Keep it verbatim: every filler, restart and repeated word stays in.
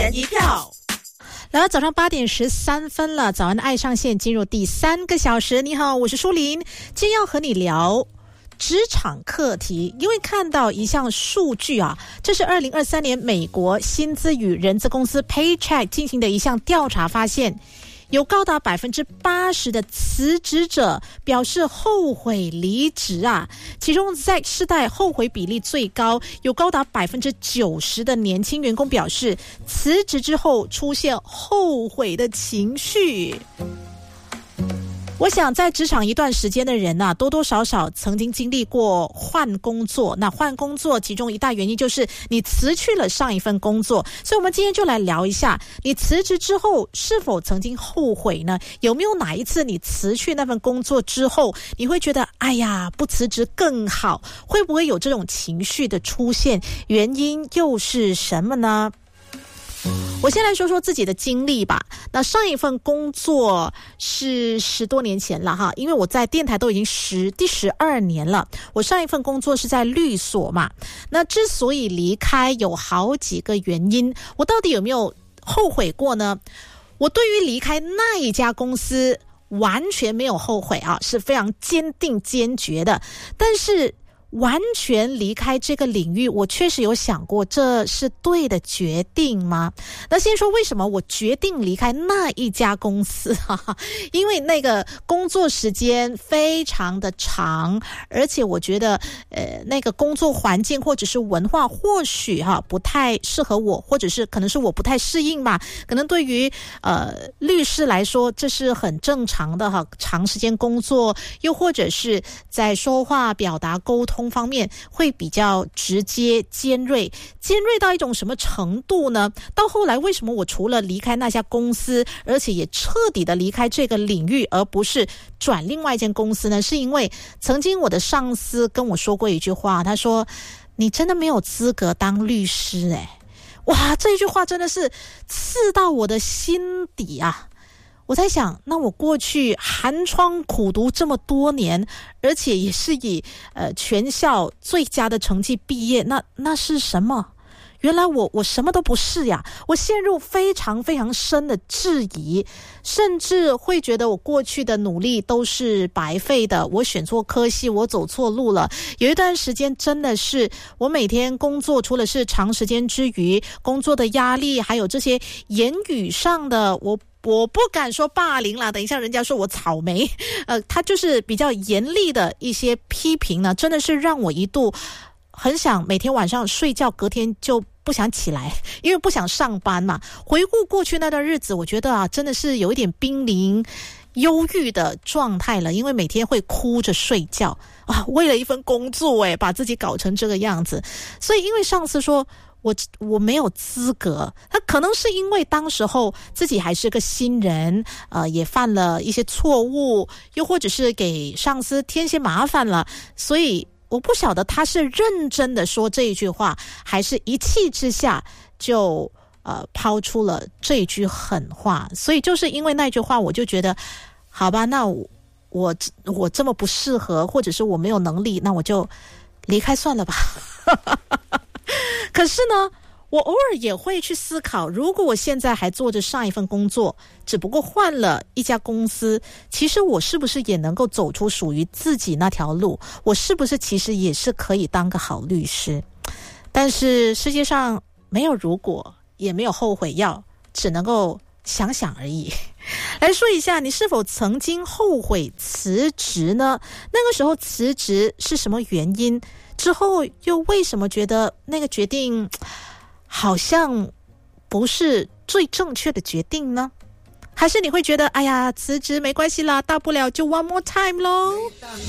人一票。来到早上八点十三分了，早安爱上线进入第三个小时。你好，我是舒琳，今天要和你聊职场课题，因为看到一项数据啊，这是二零二三年美国薪资与人资公司 Paycheck 进行的一项调查，发现有高达百分之八十的辞职者表示后悔离职啊，其中 Z 世代后悔比例最高，有高达百分之九十的年轻员工表示辞职之后出现后悔的情绪。我想在职场一段时间的人啊，多多少少曾经经历过换工作，那换工作其中一大原因就是你辞去了上一份工作，所以我们今天就来聊一下，你辞职之后是否曾经后悔呢？有没有哪一次你辞去那份工作之后，你会觉得哎呀不辞职更好，会不会有这种情绪的出现？原因又是什么呢？我先来说说自己的经历吧。那上一份工作是十多年前了哈，因为我在电台都已经十第十二年了。我上一份工作是在律所嘛。那之所以离开，有好几个原因。我到底有没有后悔过呢？我对于离开那一家公司完全没有后悔啊，是非常坚定坚决的。但是完全离开这个领域，我确实有想过这是对的决定吗？那先说为什么我决定离开那一家公司哈哈，因为那个工作时间非常的长，而且我觉得呃那个工作环境或者是文化或许哈不太适合我，或者是可能是我不太适应吧。可能对于呃律师来说这是很正常的哈，长时间工作，又或者是在说话表达沟通方面会比较直接尖锐，尖锐到一种什么程度呢？到后来为什么我除了离开那家公司，而且也彻底的离开这个领域，而不是转另外一间公司呢？是因为曾经我的上司跟我说过一句话，他说你真的没有资格当律师诶。哇，这一句话真的是刺到我的心底啊。我在想，那我过去寒窗苦读这么多年，而且也是以呃全校最佳的成绩毕业，那那是什么？原来我我什么都不是呀！我陷入非常非常深的质疑，甚至会觉得我过去的努力都是白费的，我选错科系，我走错路了。有一段时间真的是我每天工作，除了是长时间之余工作的压力，还有这些言语上的我我不敢说霸凌啦，等一下人家说我草莓，呃，他就是比较严厉的一些批评呢，真的是让我一度很想每天晚上睡觉，隔天就不想起来，因为不想上班嘛。回顾过去那段日子，我觉得啊，真的是有一点濒临忧郁的状态了，因为每天会哭着睡觉啊，为了一份工作诶，把自己搞成这个样子。所以因为上司说我我没有资格，他可能是因为当时候自己还是个新人，呃，也犯了一些错误，又或者是给上司添些麻烦了，所以我不晓得他是认真的说这一句话，还是一气之下就呃抛出了这一句狠话。所以就是因为那句话，我就觉得好吧，那我我我这么不适合，或者是我没有能力，那我就离开算了吧。可是呢，我偶尔也会去思考，如果我现在还做着上一份工作，只不过换了一家公司，其实我是不是也能够走出属于自己那条路？我是不是其实也是可以当个好律师？但是世界上没有如果，也没有后悔药，只能够想想而已。来说一下，你是否曾经后悔辞职呢？那个时候辞职是什么原因？之后又为什么觉得那个决定好像不是最正确的决定呢？还是你会觉得哎呀辞职没关系啦，大不了就 one more time 咯。